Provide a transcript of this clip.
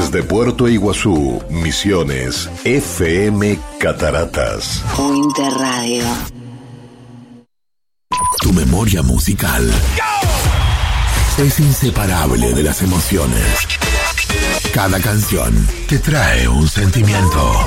Desde Puerto Iguazú, Misiones, FM Cataratas. Winter Radio. Tu memoria musical es inseparable de las emociones. Cada canción te trae un sentimiento.